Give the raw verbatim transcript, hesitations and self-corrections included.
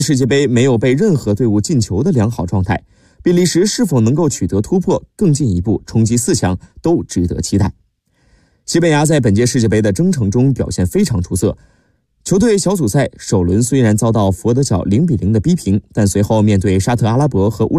世界杯没有被任何队伍进球的良好状态，比利时是否能够取得突破，更进一步冲击四强，都值得期待。西班牙在本届世界杯的征程中表现非常出色，球队小组赛首轮虽然遭到佛得角零比零的逼平，但随后面对沙特阿拉伯和乌